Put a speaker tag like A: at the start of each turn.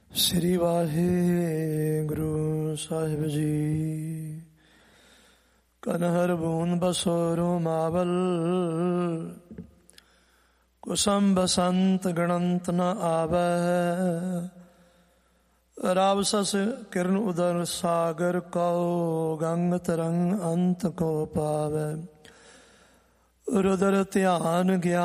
A: ਸ੍ਰੀ ਵਾਹਿਗੁਰੂ ਸਾਹਿਬ ਜੀ। ਕਨਹਰ ਬੂੰਦ ਬਸੋਰੋ ਮਾਵਲ, ਕੁਸਮ ਬਸੰਤ ਗਣੰਤ ਨ ਆਵੈ। ਰਾਵ ਸਸ ਕਿਰਨ ਉਦਰ ਸਾਗਰ ਕਉ, ਗੰਗ ਤਰੰਗ ਅੰਤ ਕੋ ਪਾਵੈ। ਰੁਦਰ ਧਿਆਨ ਗਿਆਨ